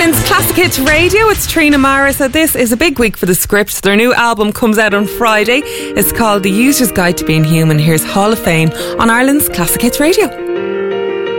Ireland's Classic Hits Radio. It's Trina Mara. So this is a big week for The Script. Their new album comes out on Friday. It's called The User's Guide to Being Human. Here's Hall of Fame on Ireland's Classic Hits Radio.